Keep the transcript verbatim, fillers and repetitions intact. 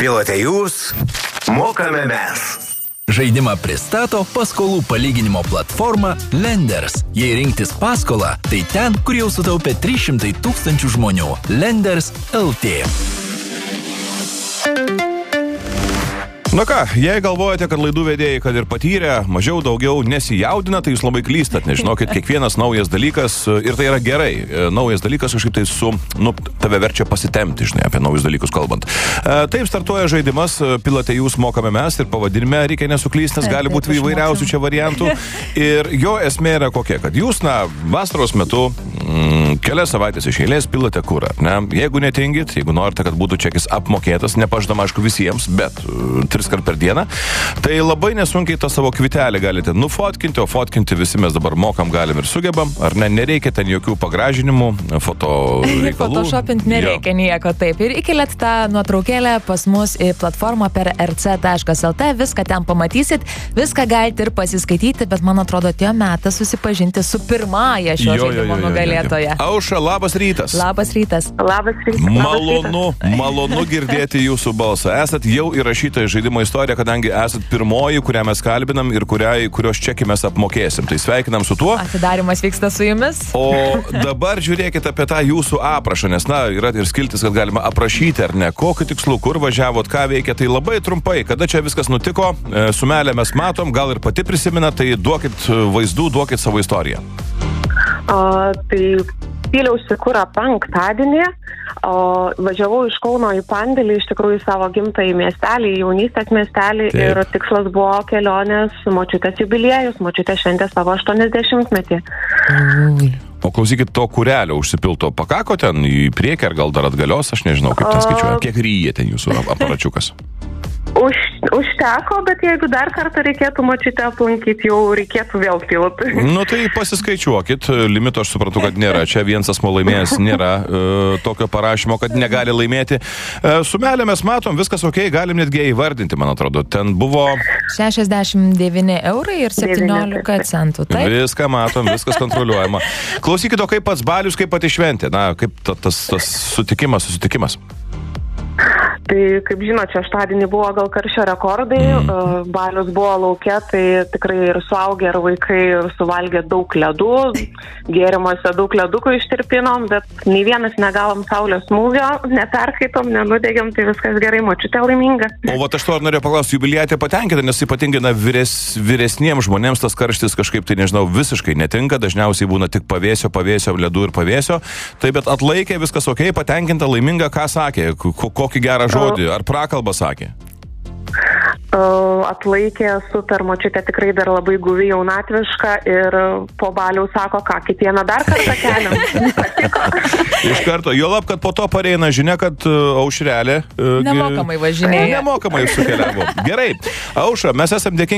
Pilote jūs, mokame mes. Žaidimą pristato paskolų palyginimo platforma Lenders. Jei rinktis paskolą, tai ten, kur jau sutaupė trys šimtai tūkstančių žmonių. Lenders L T. Na ką, jei galvojate, kad laidų vedėjai, kad ir patyrę, mažiau daugiau nesijaudina, tai jūs labai klystat, nežinokit, kiekvienas naujas dalykas, ir tai yra gerai, naujas dalykas kažkaip tai su, nu, tave verčia pasitemti, žinai, apie naujus dalykus kalbant. Taip startuoja žaidimas, Pilote jūs, mokame mes, ir pavadinime reikia nesuklysti, nes gali būti įvairiausių čia variantų. Ir jo esmė yra kokia, kad jūs, na, vasaros metu mm, kelias savaitės iš eilės pilate kurą, ne? Jeigu netingit, jeigu norite, kad būtų čekis apmokėtas, nepaždama, aišku, visiems, bet kart per dieną, tai labai nesunkiai tą savo kvitelį galite nufotkinti, o fotkinti visi mes dabar mokam, galim ir sugebam, ar ne, nereikia ten jokių pagražinimų, foto reikalų. Photoshopint nereikia jo. Nieko taip. Ir įkeliat tą nuotraukėlę pas mus į platformą per r c taškas l t, viską ten pamatysit, viską galite ir pasiskaityti, bet man atrodo, atėjo metas susipažinti su pirmąja šio jo, žaidimo nugalėtoja. Aušra, labas rytas. Labas rytas. Labas rytas. Malonu, malonu girdėti jūsų balsą. Esat jau įrašyta į žaidimą istoriją, kadangi esat pirmoji, kurią mes kalbinam ir kuriai, kurios čekį mes apmokėsim. Tai sveikinam su tuo. Atidarimas vyksta su jumis. O dabar žiūrėkit apie tą jūsų aprašą, nes, na, yra ir skiltis, kad galima aprašyti, ar ne, kokiu tikslu, kur važiavot, ką veikia. Tai labai trumpai, kada čia viskas nutiko, sumelę mes matom, gal ir pati prisimena, tai duokit vaizdų, duokit savo istoriją. O, tai pyliausi kurą penktadienį, o važiavau iš Kauno į Pandėlį, iš tikrųjų savo gimtąjį miestelį, jaunystės miestelį. Taip. Ir tikslas buvo kelionės močiutės jubiliejus, močiutė šventė savo aštuoniasdešimtmetį. Mm. O klausykit, to kurelio užsipilto pakako ten į priekį, ar gal dar atgalios, aš nežinau, kaip ten skaičiuoja, kiek ryja ten jūsų aparačiukas. Už, užteko, bet jeigu dar kartą reikėtų močiutę aplankyti, jau reikėtų vėl pilti. Nu tai pasiskaičiuokit, limito aš suprantu, kad nėra, čia vienas asmo laimėjęs nėra e, tokio parašymo, kad negali laimėti. E, sumelę mes matom, viskas ok, galim netgi įvardinti, man atrodo, ten buvo... šešiasdešimt devyni eurai ir septyniolika centų, taip? Viską matom, viskas kontroliuojama. Klausykit, o kaip pats balius, kaip pati šventė, na, kaip ta, tas, tas sutikimas, susitikimas? Tai, kaip žinote, šeštadienį buvo gal karščio rekordai, mm. balius buvo lauke, tai tikrai ir suaugę, ir vaikai suvalgė daug ledų, gėrimuose daug ledukų ištirpinom, bet nei vienas negavom saulės smūgio, neperkaitom, nenudegėm, tai viskas gerai, močiutė laiminga. O vat aš to norėjau paklausti, jubiliatė patenkinta, nes ypatingai na, vyres, vyresniems žmonėms tas karštis kažkaip, tai nežinau, visiškai netinka, dažniausiai būna tik pavėsio, pavėsio, ledų ir pavėsio, tai bet atlaikė, viskas ok, patenkinta, laiminga, ką sakė, kokį gerą žodį, ar prakalbą sakė? Uh, atlaikė super, močiutė tikrai dar labai guvi, jaunatviška ir po baliaus sako, ką, kitieną dar kartą keliam. Iš karto, jo lab, kad po to pareina žinia, kad uh, Aušrelė uh, nemokamai važinėja. Nemokamai sukeliavo. Gerai, Aušra, mes esam dėkingi